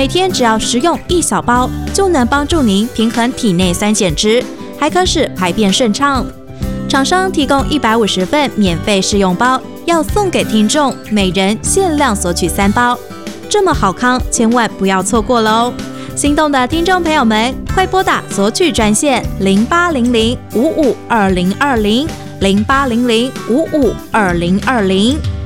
每天只要食用1小包，就能帮助您平衡体内酸碱值，还可使排便顺畅。厂商提供150份免费试用包，要送给听众，每人限量索取3包。这么好康，千万不要错过喽！心动的听众朋友们，快拨打索取专线0800552020，0800552020。